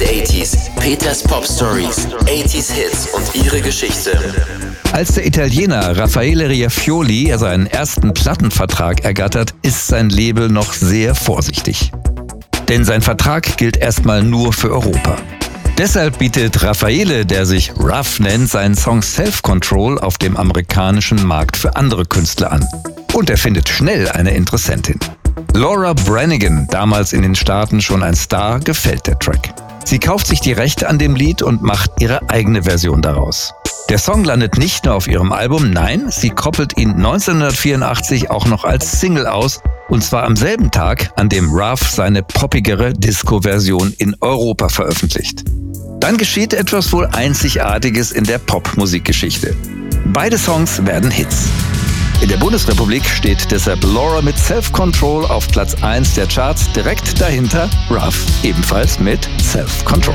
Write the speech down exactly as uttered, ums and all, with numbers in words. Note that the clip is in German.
the eighties. Peters Pop Stories, eighties Hits und ihre Geschichte. Als der Italiener Raffaele Riafioli seinen ersten Plattenvertrag ergattert, ist sein Label noch sehr vorsichtig. Denn sein Vertrag gilt erstmal nur für Europa. Deshalb bietet Raffaele, der sich Ruff nennt, seinen Song Self-Control auf dem amerikanischen Markt für andere Künstler an. Und er findet schnell eine Interessentin. Laura Branigan, damals in den Staaten schon ein Star, gefällt der Track. Sie kauft sich die Rechte an dem Lied und macht ihre eigene Version daraus. Der Song landet nicht nur auf ihrem Album, nein, sie koppelt ihn neunzehnhundertvierundachtzig auch noch als Single aus, und zwar am selben Tag, an dem Ruff seine poppigere Disco-Version in Europa veröffentlicht. Dann geschieht etwas wohl Einzigartiges in der Popmusikgeschichte. Beide Songs werden Hits. In der Bundesrepublik steht deshalb Laura mit Self-Control auf Platz eins der Charts, direkt dahinter Ruff, ebenfalls mit Self-Control.